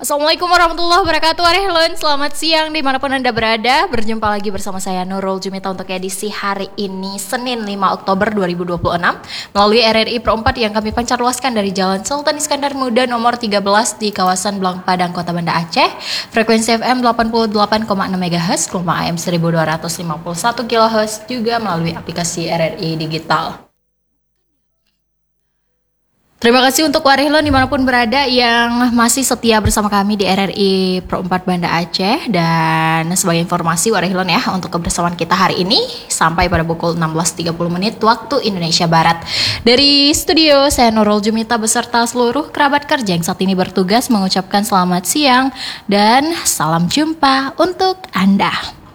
Assalamualaikum warahmatullahi wabarakatuh. Arehlun, selamat siang dimanapun Anda berada. Berjumpa lagi bersama saya Nurul Jumita untuk edisi hari ini Senin 5 Oktober 2026 melalui RRI Pro 4 yang kami pancar luaskan dari Jalan Sultan Iskandar Muda nomor 13 di kawasan Blang Padang, Kota Banda Aceh. Frekuensi FM 88,6 MHz, gelombang AM 1251 kHz, juga melalui aplikasi RRI Digital. Terima kasih untuk Warehlon dimanapun berada yang masih setia bersama kami di RRI Pro 4 Banda Aceh. Dan sebagai informasi Warehlon ya, untuk kebersamaan kita hari ini sampai pada pukul 16.30 waktu Indonesia Barat. Dari studio saya Nurul Jumita beserta seluruh kerabat kerja yang saat ini bertugas mengucapkan selamat siang dan salam jumpa untuk Anda.